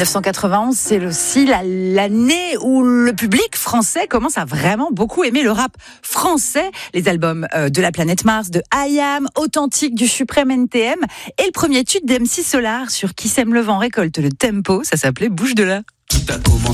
1991, c'est aussi l'année où le public français commence à vraiment beaucoup aimer le rap français. Les albums de la planète Mars, de I.Am, Authentique du Suprême NTM et le premier tube d'MC Solar sur Qui sème le vent récolte le tempo, ça s'appelait Bouge de là. Tout a commencé